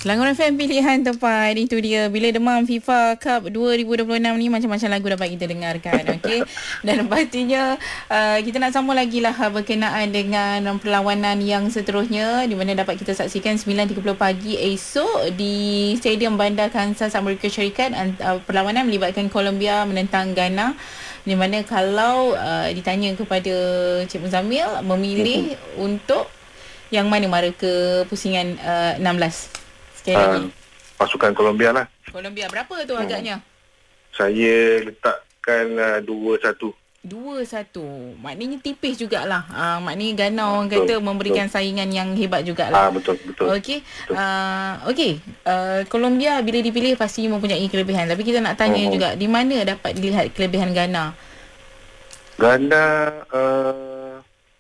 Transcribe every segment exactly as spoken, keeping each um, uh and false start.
Selangor F M pilihan tepat. Itu dia. Bila demam FIFA Cup dua ribu dua puluh enam ni, macam-macam lagu dapat kita dengarkan. Okey. Dan pastinya uh, kita nak sambung lagi lah berkenaan dengan perlawanan yang seterusnya, di mana dapat kita saksikan sembilan tiga puluh pagi esok di Stadium Bandar Kansas Amerika Syarikat. Uh, perlawanan melibatkan Colombia menentang Ghana. Di mana kalau uh, ditanya kepada Cik Muzamil, memilih uh-huh. untuk yang mana mara ke pusingan uh, enam belas? Sekali lagi. Uh, pasukan Colombia lah. Colombia. Berapa tu hmm. agaknya? Saya letakkan uh, dua satu. dua satu. Maknanya tipis jugalah. Uh, maknanya Ghana orang betul, kata memberikan betul. saingan yang hebat jugalah. Ah, betul, betul. Okey. Uh, Okey. Uh, Colombia bila dipilih pasti mempunyai kelebihan. Tapi kita nak tanya hmm. juga, di mana dapat dilihat kelebihan Ghana? Ghana... Uh,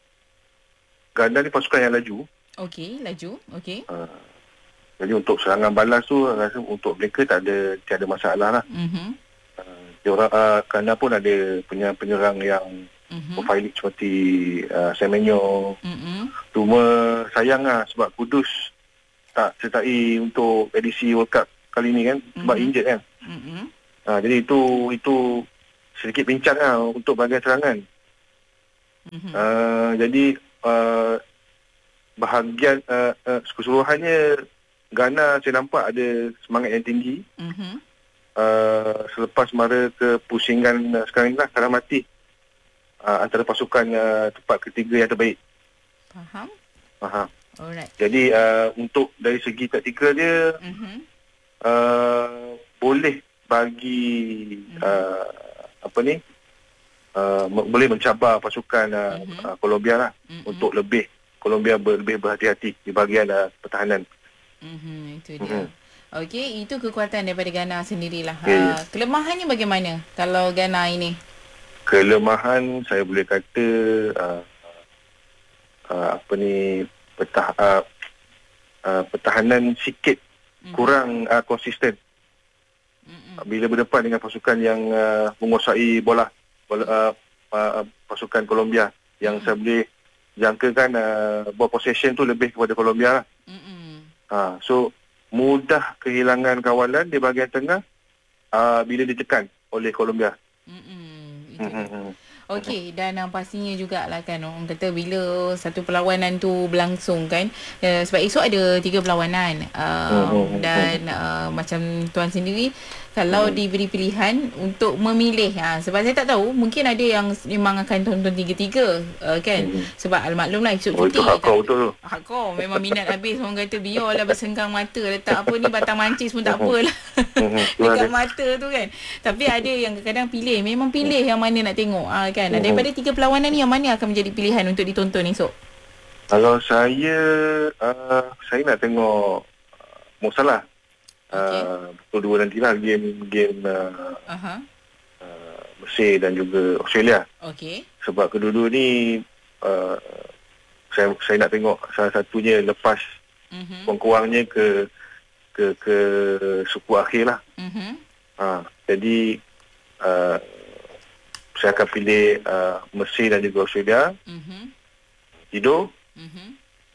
Ghana ni pasukan yang laju. Okey, laju. Okey. Uh, Jadi untuk serangan balas tu, rasa untuk mereka tak ada tiada masalah lah. Mm-hmm. Uh, dia orang, uh, Ghana pun ada punya penyerang yang mm-hmm. profiling seperti uh, Semenyo. Mm-hmm. Cuma sayang lah sebab Kudus tak sertai untuk edisi World Cup kali ni kan. Sebab mm-hmm. injured kan. Mm-hmm. Uh, jadi itu itu sedikit bincang lah untuk bahagian serangan. Mm-hmm. Uh, jadi uh, bahagian uh, uh, keseluruhannya Ghana saya nampak ada semangat yang tinggi. Mm-hmm. Uh, selepas mara ke pusingan uh, sekarang ni lah, sekarang mati uh, antara pasukan uh, tempat ketiga yang terbaik. Faham? Faham. Alright. Jadi uh, untuk dari segi taktikal dia, mm-hmm. uh, boleh bagi mm-hmm. uh, apa ni, uh, boleh mencabar pasukan uh, mm-hmm. uh, Colombia lah mm-hmm. untuk lebih Colombia ber, lebih berhati-hati di bahagian uh, pertahanan. Mm-hmm, itu dia. Mm-hmm. Okey, itu kekuatan daripada Ghana sendirilah. Yeah. Uh, kelemahannya bagaimana kalau Ghana ini? Kelemahan saya boleh kata uh, uh, apa ni petah, uh, uh, pertahanan sikit mm-hmm. kurang uh, konsisten. Mm-hmm. Bila berdepan dengan pasukan yang uh, menguasai bola, bola uh, uh, pasukan Colombia yang mm-hmm. saya boleh jangkakan uh, ball possession tu lebih kepada Colombia lah. Mm-hmm. Ha, so mudah kehilangan kawalan di bahagian tengah uh, bila ditekan oleh Colombia. Mm-mm, itu mm-hmm. Okey, dan uh, pastinya jugalah kan orang kata bila satu perlawanan tu berlangsung kan, uh, sebab esok ada tiga perlawanan uh, mm-hmm. dan uh, macam tuan sendiri kalau mm-hmm. diberi pilihan untuk memilih, ha, sebab saya tak tahu, mungkin ada yang memang akan tonton tiga-tiga uh, kan, mm-hmm. sebab almaklumlah esok oh, cuti. Itu hardcore betul tu. Hardcore, memang minat habis. Orang kata biarlah bersenggang mata, letak apa ni batang mancis pun tak apalah dekat mata tu kan. Tapi ada yang kadang-kadang pilih, memang pilih yang mana nak tengok, ha, kan. Mm-hmm. Daripada tiga perlawanan ni, yang mana akan menjadi pilihan untuk ditonton esok? Kalau saya uh, saya nak tengok uh, Mo Salah. Okay. Uh, pukul dua nantilah game-game uh, uh-huh. uh, Mesir dan juga Australia. Okay. Sebab kedua-dua ni uh, saya saya nak tengok salah satunya lepas uh-huh. kurang-kurangnya ke ke ke suku akhir lah. Uh-huh. Uh, jadi uh, saya akan pilih uh, Mesir dan juga Australia. Uh-huh. Tidur. Uh-huh.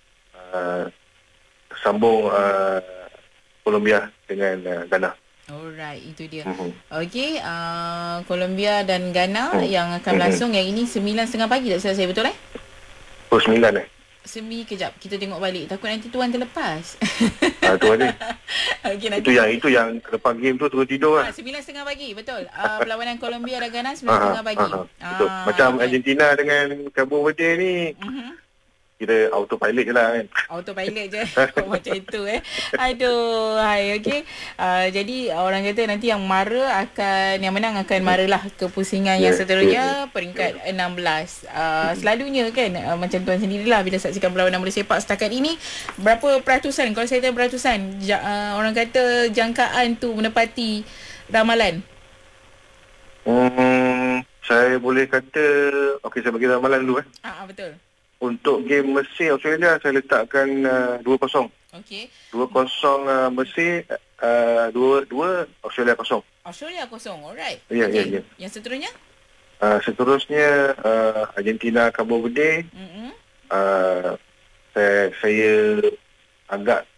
Uh, sambung uh, Colombia dengan uh, Ghana. Alright, itu dia. Uh-huh. Okey, uh, Colombia dan Ghana uh-huh. yang akan berlangsung uh-huh. yang ini sembilan tiga puluh pagi, tak salah saya, betul eh? Oh, sembilan eh? Semi kejap, kita tengok balik. Takut nanti tuan terlepas. Ah, tuan ni. Okay, nanti. Itu yang itu yang lepas game tu terus tidur lah. Ah, sembilan tiga puluh pagi, betul. Uh, perlawanan Colombia dan Ghana sembilan tiga puluh pagi. Ah, ah, betul. Ah, Macam okay. Argentina dengan Cabo Verde ni. Uh-huh. Kita autopilot je lah kan. Autopilot je. Oh, macam itu eh. Aduh. Hai, okey. Uh, jadi orang kata nanti yang mara akan, yang menang akan maralah ke pusingan yeah, yang seterusnya yeah, peringkat yeah. enam belas. Uh, selalunya kan uh, macam tuan sendirilah bila saksikan perlawanan bola sepak setakat ini, berapa peratusan, kalau saya tahu peratusan, ja, uh, orang kata jangkaan tu menepati ramalan? Hmm, saya boleh kata, okey saya bagi ramalan dulu eh. Ah, betul. Untuk game Mesir Australia saya letakkan uh, dua kosong. Okey. dua kosong uh, Mesir, uh, dua dua Australia kosong. Australia kosong. Alright. Ya, okay. ya, ya. Yang seterusnya? Uh, seterusnya uh, Argentina Cabo Verde. Mm-hmm. Uh, saya saya agak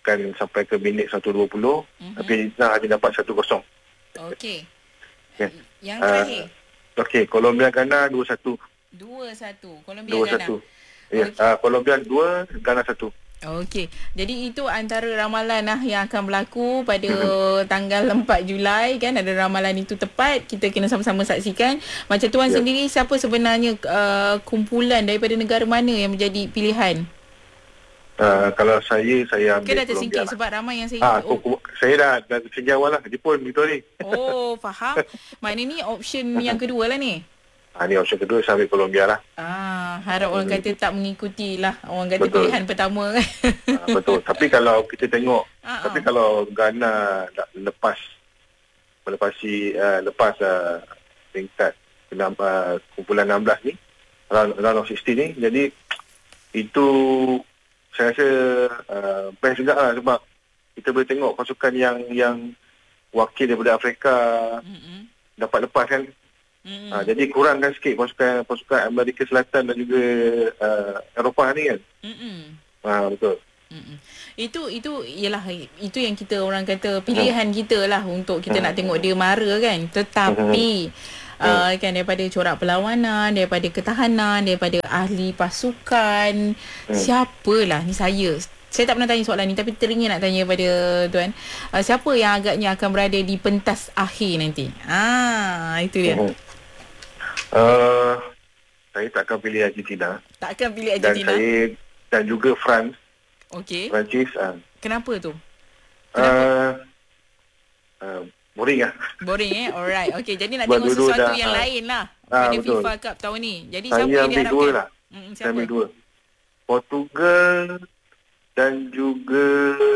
akan sampai ke minit seratus dua puluh. Mm-hmm. Tapi Argentina hanya dapat satu kosong. Okey. Okay. Yang terakhir. Uh, Okey, Colombia Ghana dua satu. dua satu. Colombia dua Ghana. satu. Ya, okay. uh, Colombia dua, Ghana satu. Okey. Jadi itu antara ramalan lah yang akan berlaku pada tanggal empat Julai kan. Ada ramalan itu tepat. Kita kena sama-sama saksikan. Macam tuan yeah. sendiri, siapa sebenarnya uh, kumpulan daripada negara mana yang menjadi pilihan? Uh, kalau saya, saya ambil Colombia. Kita dah tersingkir lah. sebab ramai yang saya... Ah, oh. Saya dah, dah tersingkir awal lah. Jepun gitu ni. Oh, faham. Maknanya ni option yang kedua lah ni. Ah, ni option kedua, saya ambil Colombia lah. Ah, harap orang kata tak mengikuti lah. Orang kata betul. Pilihan pertama kan. Ah, betul. Tapi kalau kita tengok, ah, tapi ah. kalau Ghana lepas, melepasi, uh, lepas uh, peringkat uh, kumpulan enam belas ni, round, round of enam belas ni, jadi itu saya rasa uh, best juga lah sebab kita boleh tengok pasukan yang yang wakil daripada Afrika mm-hmm. dapat lepas kan. Mm-hmm. Uh, jadi kurangkan sikit pasukan pasukan Amerika Selatan dan juga uh, Eropah ni kan. Mm-hmm. Uh, betul. Mm-hmm. Itu itu ialah itu yang kita orang kata pilihan mm. kita lah untuk kita mm. nak tengok dia mara kan. Tetapi mm-hmm. Uh, kan daripada corak perlawanan, daripada ketahanan, daripada ahli pasukan, hmm. siapalah ni saya. Saya tak pernah tanya soalan ni tapi teringin nak tanya pada tuan. Uh, siapa yang agaknya akan berada di pentas akhir nanti? Ah, itu dia. Hmm. Uh, saya tak akan pilih Argentina. Tak akan pilih Argentina. Dan saya dan juga France. Okey. Perancis. Uh. Kenapa tu? Kenapa? Uh, uh, Boring lah. Boring eh. Alright. Okay, jadi nak tengok sesuatu dah, yang ha. lain lah ha, pada betul. FIFA Cup tahun ni. Jadi saya siapa yang ambil dua lah. Hmm, saya ambil dua. Portugal dan juga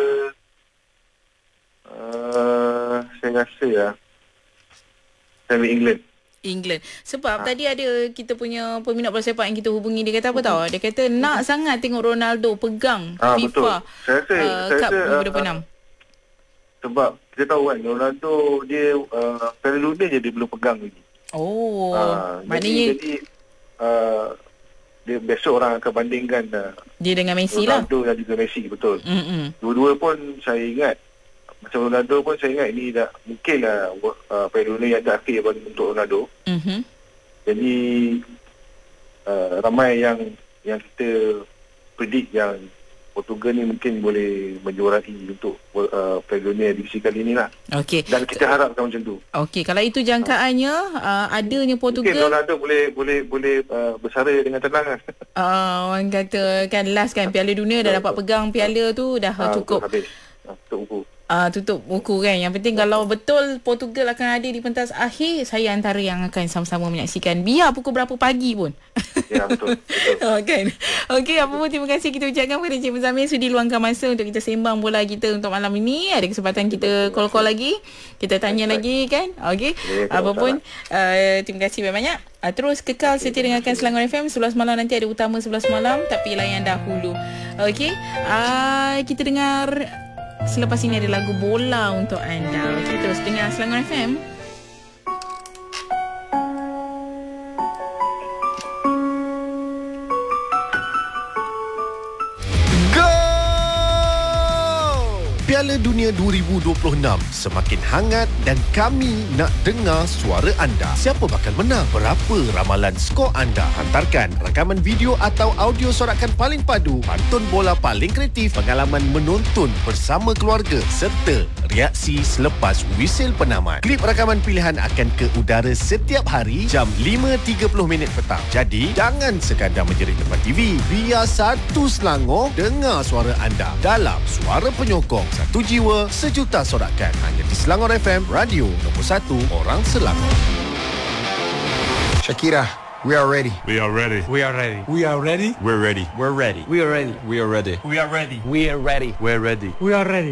uh, saya rasa lah saya ambil England. England. Sebab ha. tadi ada kita punya peminat bola sepak yang kita hubungi, dia kata apa tahu? Dia kata nak sangat tengok Ronaldo pegang ha, FIFA betul. Saya rasa, uh, saya Cup rasa, dua ribu dua puluh enam. Uh, sebab kita tahu kan Ronaldo dia uh, Piala Dunia je dia belum pegang lagi. Oh, uh, maknanya jadi, jadi uh, dia besok orang akan bandingkan uh, dia dengan Messi Ronaldo lah. Ronaldo dan juga Messi, betul. Mm-mm. Dua-dua pun saya ingat macam Ronaldo pun saya ingat ini dah mungkinlah uh, Piala Dunia yang terakhir untuk Ronaldo. Mm-hmm. Jadi uh, ramai yang yang kita predict yang Portugal ni mungkin boleh menjuarai untuk uh, Piala Dunia edisi kali ni lah. Okey. Dan kita harapkan macam tu. Okey, kalau itu jangkaannya uh, adanya Portugal. Mungkin Ronaldo boleh boleh boleh uh, bersara dengan tenang lah. Uh, orang kata kan last kan Piala Dunia dah dapat pegang piala tu dah uh, cukup. Habis. Uh, tutup buku. Uh, tutup buku kan. Yang penting kalau betul Portugal akan ada di pentas akhir, saya antara yang akan sama-sama menyaksikan biar pukul berapa pagi pun. Ya, betul. betul. Oh, kan. Okey, apa pun terima kasih kita ucapkan kepada Encik Muzamil sudi luangkan masa untuk kita sembang bola kita untuk malam ini. Ada kesempatan kita call-call lagi. Kita tanya Baik. lagi kan. Okey. Apa pun uh, terima kasih banyak-banyak. Uh, terus kekal setia dengarkan Selangor F M. sebelas malam nanti ada utama sebelas malam tapi layan dahulu. Okey. Uh, kita dengar selepas ini ada lagu bola untuk anda. Okey, terus dengar Selangor F M. Piala Dunia dua ribu dua puluh enam semakin hangat dan kami nak dengar suara anda. Siapa bakal menang? Berapa ramalan skor anda? Hantarkan rakaman video atau audio sorakan paling padu, pantun bola paling kreatif, pengalaman menonton bersama keluarga serta reaksi selepas wisil penamat. Klip rakaman pilihan akan ke udara setiap hari jam lima tiga puluh minit petang. Jadi, jangan sekadar menjerit depan T V. Biar satu Selangor dengar suara anda dalam Suara Penyokong. Satu jiwa, sejuta sorakan. Hanya di Selangor F M, radio nombor satu orang Selangor. Shakira, we are ready. We are ready. We are ready. We are ready. We're ready. We're ready. We are ready. We are ready. We are ready. We are ready. We're ready. We are ready.